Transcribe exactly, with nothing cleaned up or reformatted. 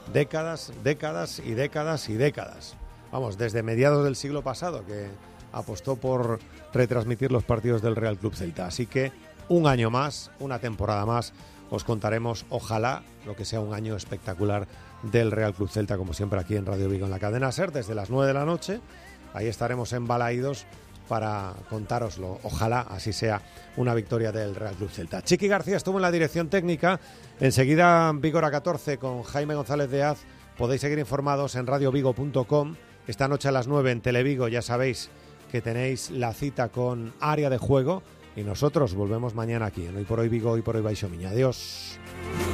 décadas, décadas y décadas y décadas. Vamos, desde mediados del siglo pasado que apostó por retransmitir los partidos del Real Club Celta. Así que un año más, una temporada más, os contaremos, ojalá, lo que sea un año espectacular del Real Club Celta, como siempre aquí en Radio Vigo, en la cadena SER, desde las nueve de la noche. Ahí estaremos embalaídos para contároslo. Ojalá así sea una victoria del Real Club Celta. Chiqui García estuvo en la dirección técnica. Enseguida Vígora catorce con Jaime González de Az. Podéis seguir informados en radio vigo punto com. Esta noche a las nueve en Televigo ya sabéis que tenéis la cita con Área de Juego y nosotros volvemos mañana aquí en Hoy por Hoy Vigo, Hoy por Hoy Baixo Miña. Adiós.